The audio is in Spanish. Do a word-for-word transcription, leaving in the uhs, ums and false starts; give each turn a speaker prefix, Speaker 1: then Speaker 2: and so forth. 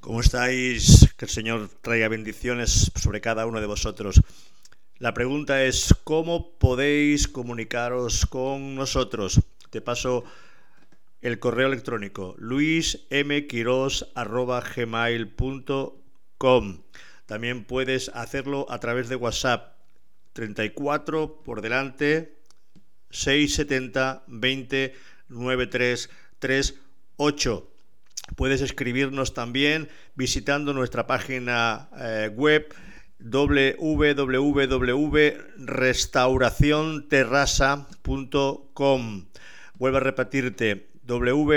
Speaker 1: ¿Cómo estáis? Que el Señor traiga bendiciones sobre cada uno de vosotros. La pregunta es, ¿cómo podéis comunicaros con nosotros? Te paso el correo electrónico luis m quiros arroba gmail punto com. También puedes hacerlo a través de WhatsApp, treinta y cuatro por delante, seiscientos setenta, veinte, noventa y tres, treinta y ocho. Puedes escribirnos también visitando nuestra página eh, web doble u doble u doble u punto restauración terrassa punto com. Vuelvo a repetirte, w